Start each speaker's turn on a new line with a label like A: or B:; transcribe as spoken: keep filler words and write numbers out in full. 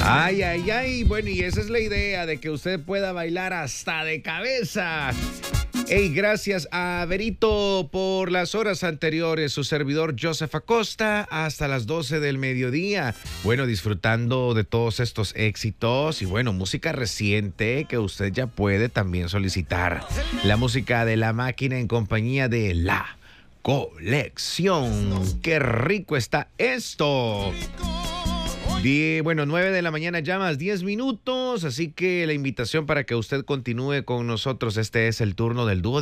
A: Ay, ay, ay. Bueno, y esa es la idea, de que usted pueda bailar hasta de cabeza. Hey, gracias a Verito por las horas anteriores. Su servidor Joseph Acosta hasta las doce del mediodía. Bueno, disfrutando de todos estos éxitos y bueno, música reciente que usted ya puede también solicitar. La música de La Máquina en compañía de La Colección. ¡Qué rico está esto! Die, bueno, nueve de la mañana ya más diez minutos, así que la invitación para que usted continúe con nosotros. Este es el turno del dúo